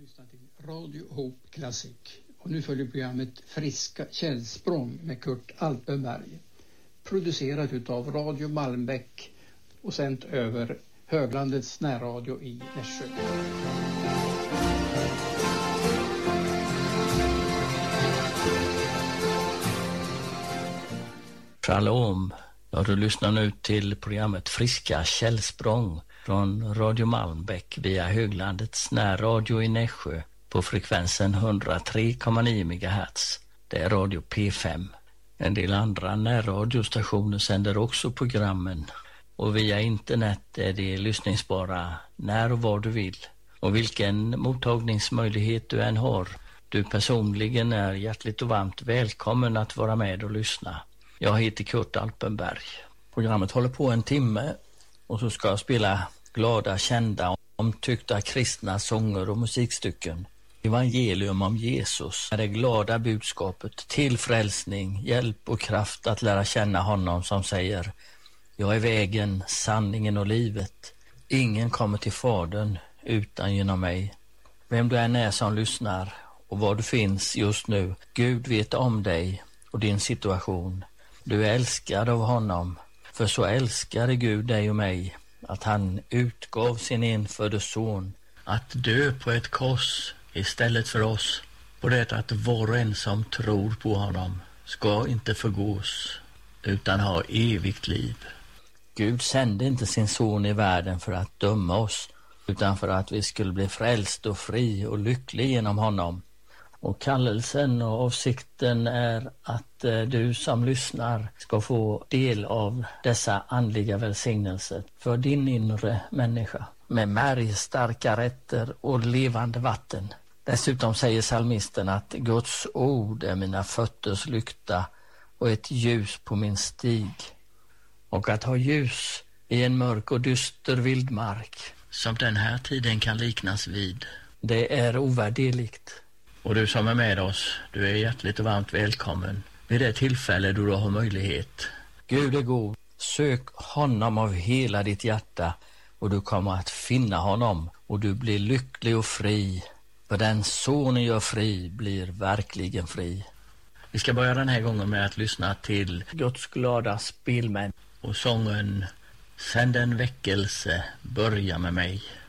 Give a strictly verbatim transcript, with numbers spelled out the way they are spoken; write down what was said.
lyssnar till Radio Hope Classic. Och nu följer programmet Friska källsprång med Kurt Alpenberg. Producerat utav Radio Malmbäck och sänt över Höglandets närradio i Nässjö. Shalom. Ja, du lyssnar nu till programmet Friska källsprång från Radio Malmbäck via Höglandets närradio i Nässjö på frekvensen hundratre komma nio megahertz. Det är Radio P fem. En del andra närradiostationer sänder också programmen och via internet är det lyssningsbara när och var du vill. Och vilken mottagningsmöjlighet du än har, du personligen är hjärtligt och varmt välkommen att vara med och lyssna. Jag heter Kurt Alpenberg. Programmet håller på en timme och så ska jag spela glada, kända, omtyckta kristna sånger och musikstycken. Evangelium om Jesus är det glada budskapet till frälsning, hjälp och kraft att lära känna honom som säger: jag är vägen, sanningen och livet. Ingen kommer till Fadern utan genom mig. Vem du än är som lyssnar och var du finns just nu, Gud vet om dig och din situation. Du är älskad av honom, för så älskade Gud dig och mig att han utgav sin enfödde son att dö på ett kors istället för oss, på det att var och en som tror på honom ska inte förgås utan ha evigt liv. Gud sände inte sin son i världen för att döma oss, utan för att vi skulle bli frälst och fri och lycklig genom honom. Och kallelsen och avsikten är att eh, du som lyssnar ska få del av dessa andliga välsignelser för din inre människa med märg, starka rätter och levande vatten. Dessutom säger psalmisten att Guds ord är mina fötters lykta och ett ljus på min stig. Och att ha ljus i en mörk och dyster vildmark som den här tiden kan liknas vid, det är ovärderligt. Och du som är med oss, du är hjärtligt och varmt välkommen vid det tillfälle då du har möjlighet. Gud är god. Sök honom av hela ditt hjärta och du kommer att finna honom och du blir lycklig och fri. För den sonen gör fri blir verkligen fri. Vi ska börja den här gången med att lyssna till Guds glada spelmän och sången Sänd en väckelse, börja med mig.